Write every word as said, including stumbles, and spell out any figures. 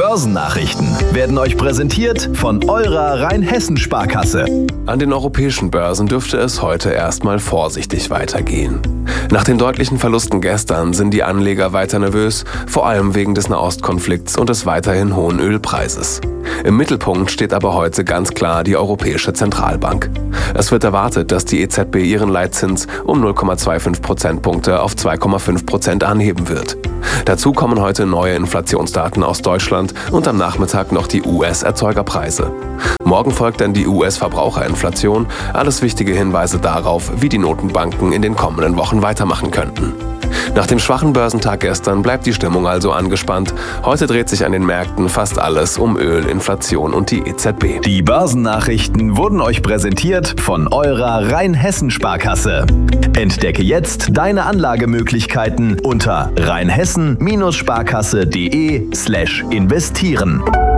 Börsennachrichten werden euch präsentiert von eurer Rheinhessen-Sparkasse. An den europäischen Börsen dürfte es heute erstmal vorsichtig weitergehen. Nach den deutlichen Verlusten gestern sind die Anleger weiter nervös, vor allem wegen des Nahostkonflikts und des weiterhin hohen Ölpreises. Im Mittelpunkt steht aber heute ganz klar die Europäische Zentralbank. Es wird erwartet, dass die E Z B ihren Leitzins um null Komma fünfundzwanzig Prozentpunkte auf zwei Komma fünf Prozent anheben wird. Dazu kommen heute neue Inflationsdaten aus Deutschland und am Nachmittag noch die U S-Erzeugerpreise. Morgen folgt dann die U S-Verbraucherinflation, alles wichtige Hinweise darauf, wie die Notenbanken in den kommenden Wochen weitermachen könnten. Nach dem schwachen Börsentag gestern bleibt die Stimmung also angespannt. Heute dreht sich an den Märkten fast alles um Öl, Inflation und die E Z B. Die Börsennachrichten wurden euch präsentiert von eurer Rheinhessen-Sparkasse. Entdecke jetzt deine Anlagemöglichkeiten unter rheinhessen Sparkasse punkt de slash investieren.